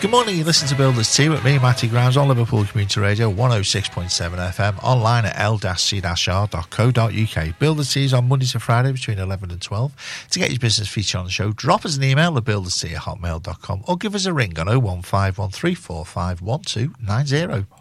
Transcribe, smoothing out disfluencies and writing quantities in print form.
Good morning, you listen to Builders Tea with me, Matty Grimes, on Liverpool Community Radio, 106.7 FM, online at l-c-r.co.uk. Builders Tea is on Monday to Friday between 11 and 12. To get your business featured on the show, drop us an email at builderstea@hotmail.com or give us a ring on 01513451290.